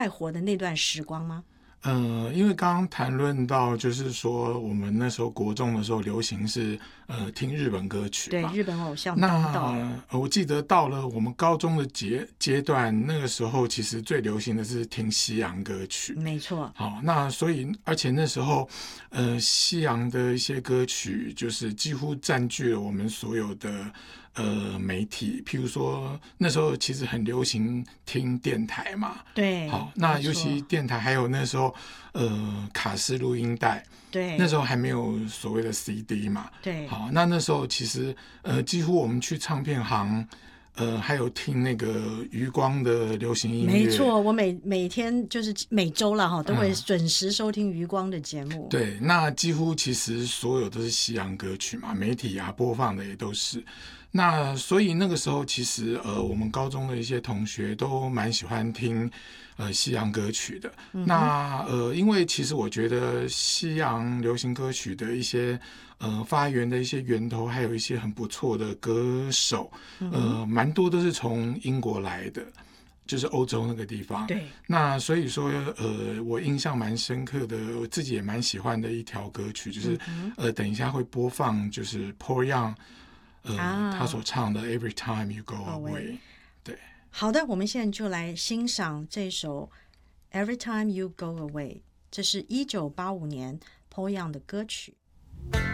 快活的那段时光吗？ 因为刚刚谈论到，就是说我们那时候国中的时候流行是听日本歌曲对， 嘛。 日本偶像当道。 我记得到了我们高中的阶段，那个时候其实最流行的是听西洋歌曲。 没错。 好，那所以而且那时候西洋的一些歌曲就是几乎占据了我们所有的媒体，譬如说那时候其实很流行听电台嘛。 对。 好，那没错尤其电台还有那时候卡式录音带。 对。 那时候还没有所谓的 CD 嘛。 对。 好，那时候其实几乎我们去唱片行还有听那个余光的流行音乐。 没错，我每天就是每周了哈，都会准时收听余光的节目。 对，那几乎其实所有都是西洋歌曲嘛，媒体啊播放的也都是。那所以那个时候其实我们高中的一些同学都蛮喜欢听西洋歌曲的。那因为其实我觉得西洋流行歌曲的一些发源的一些源头，还有一些很不错的歌手，蛮多都是从英国来的，就是欧洲那个地方。 对。 那所以说我印象蛮深刻的，我自己也蛮喜欢的一条歌曲，就是等一下会播放，就是 Paul Young他所唱的 Every Time You Go Away。 对， 好的，我们现在就来欣赏这首 Every Time You Go Away， 这是1985年 Paul Young 的歌曲。